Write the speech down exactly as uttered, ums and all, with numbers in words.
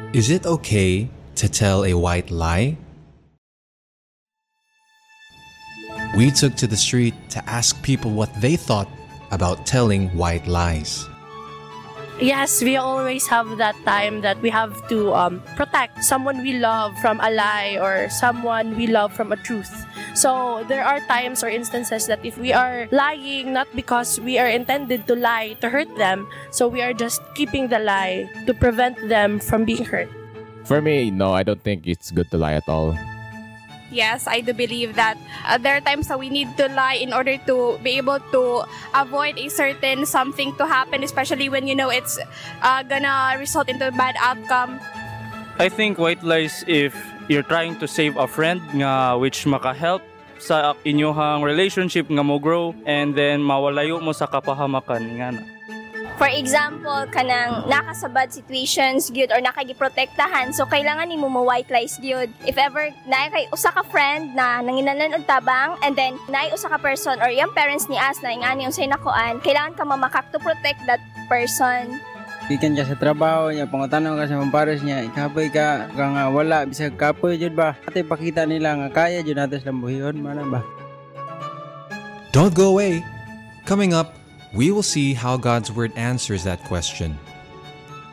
Is it okay to tell a white lie? We took to the street to ask people what they thought about telling white lies. Yes, we always have that time that we have to um, protect someone we love from a lie or someone we love from a truth. So there are times or instances that if we are lying not because we are intended to lie to hurt them, so we are just keeping the lie to prevent them from being hurt. For me, no, I don't think it's good to lie at all. Yes, I do believe that uh, there are times that we need to lie in order to be able to avoid a certain something to happen, especially when you know it's uh, gonna result into a bad outcome. I think white lies if you're trying to save a friend nga which maka-help sa inyong relationship nga mo grow and then mawalayo mo sa kapahamakan nga na. For example, kanang nakasabad situations gyud or nakagiprotektahan, so kailangan nimo mo white lies gyud. If ever naay kay usa ka friend na nanginahanglan og tabang and then naay usa ka person or yung parents ni as na ingani unsay nakuan, kailangan ka mamakak to protect that person. Ikan ka sa trabaho niya, pangutanong ka sa mga pares niya, ikapoy ka, ka nga wala, bisag kapoy jud ba? Ate pakita nila nga kaya jud natin sa buhihon, mana ba? Don't go away. Coming up, we will see how God's Word answers that question.